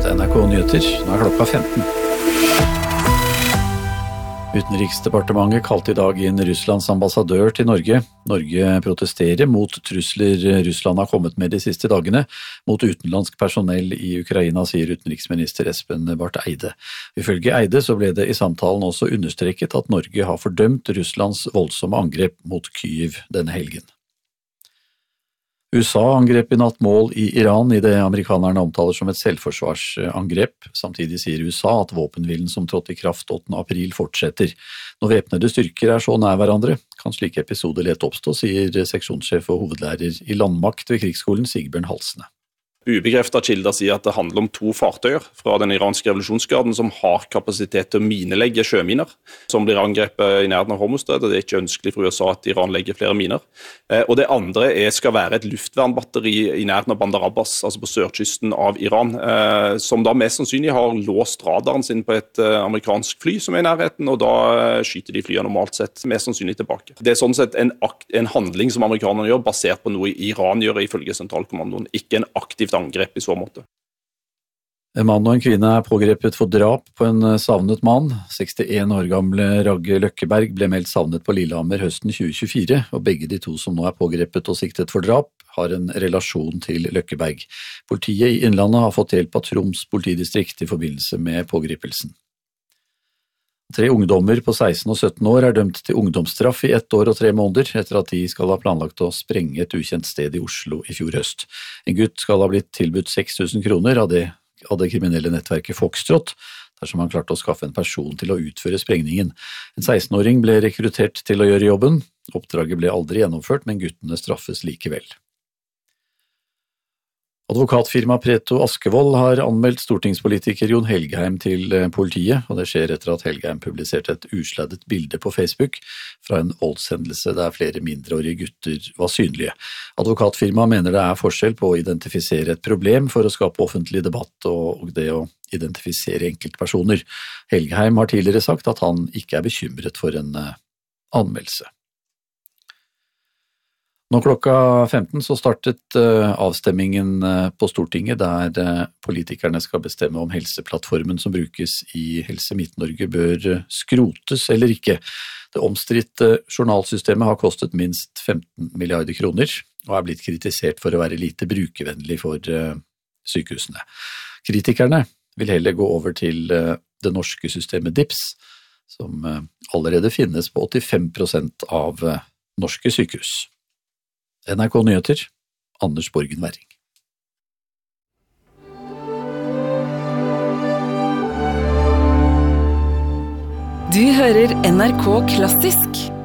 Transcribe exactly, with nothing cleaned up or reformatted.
N R K Nyheter, nå er klokka femten. Utenriksdepartementet kalte i dag inn Russlands ambassadør til Norge. Norge protesterer mot trusler Russland har kommet med de siste dagene mot utenlandsk personell i Ukraina, sier utenriksminister Espen Barth Eide. Ifølge Eide så ble det i samtalen også understreket at Norge har fordømt Russlands voldsomme angrep mot Kyiv denne helgen. U S A angrep i natt mål i Iran i det amerikanerne omtaler som et selvforsvarsangrep. Samtidig sier U S A at våpenhvilen som trådte i kraft åttende april fortsetter. Når væpnede styrker er så nær hverandre, kan slike episoder lett oppstå, sier seksjonssjef og hovedlærer i landmakt ved krigsskolen Sigbjørn Halsne. Ubekreftet kilder sier at det handler om to fartøyer fra den iranske revolusjonsgarden som har kapasitet til å minelegge sjøminer, som blir angrepet i nærheten av Hormuzstredet. Det er ikke ønskelig for U S A at Iran legger flere miner. Og det andre er, skal være et luftvernbatteri i nærheten av Bandar Abbas, altså på sørkysten av Iran, som da mest sannsynlig har låst radaren sin på et amerikansk fly som er i nærheten, og da skyter de flyene normalt sett mest sannsynlig tilbake. Det er sånn sett en, akt, en handling som amerikanerne gjør, basert på noe Iran gjør ifølge sentralkommandoen, ikke en aktivt angrep i så måte. En mann og en kvinne er pågrepet for drap på en savnet mann. sekstien år gamle Ragge Løkkeberg ble meldt savnet på Lillehammer høsten tjue tjuefire, og begge de to som nå er pågrepet og siktet for drap, har en relasjon til Løkkeberg. Politiet i Innlandet har fått hjelp av Troms politidistrikt i forbindelse med pågripelsen. Tre ungdommer på seksten og sytten år er dømt til ungdomsstraff i ett år og tre måneder etter at de skal ha planlagt å sprenge et ukjent sted i Oslo i fjor høst. En gutt skal ha blitt tilbudt seks tusen kroner av det, av det kriminelle nettverket Foxtrot, dersom han klarte å skaffe en person til å utføre sprengningen. En seksten-åring ble rekruttert til å gjøre jobben. Oppdraget ble aldri gjennomført, men guttene straffes likevel. Advokatfirma Preto Askevold har anmeldt stortingspolitiker Jon Helgheim til politiet, og det skjer etter at Helgheim publiserte et usladdet bilde på Facebook fra en voldshendelse der flere mindreårige gutter var synlige. Advokatfirma mener det er forskjell på å identifisere et problem for å skape offentlig debatt og det å identifisere enkeltpersoner. Helgheim har tidligere sagt at han ikke er bekymret for en anmeldelse. Nå klokka femten så startet avstemmingen på Stortinget der politikerne skal bestemme om helseplattformen som brukes i Helse Midt-Norge bør skrotes eller ikke. Det omstridte journalsystemet har kostet minst femten milliarder kroner og er blitt kritisert for å være lite brukervennlig for sykehusene. Kritikerne vil heller gå over til det norske systemet D I P S, som allerede finnes på åttifem prosent av norske sykehus. N R K Nyheter, Anders Borgen Werring. Du hører N R K Klassisk.